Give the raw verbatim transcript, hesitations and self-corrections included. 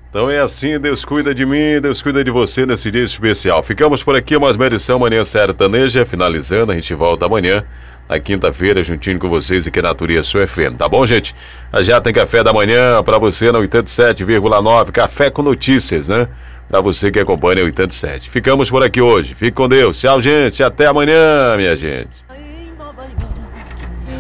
Então é assim, Deus cuida de mim, Deus cuida de você nesse dia especial. Ficamos por aqui, mais uma edição Manhã Sertaneja, finalizando, a gente volta amanhã, na quinta-feira, juntinho com vocês aqui na Turiaçu F M, tá bom, gente? Já tem café da manhã pra você na oitenta e sete vírgula nove, café com notícias, né? Pra você que acompanha a oitenta e sete. Ficamos por aqui hoje, fique com Deus, tchau, gente, até amanhã, minha gente.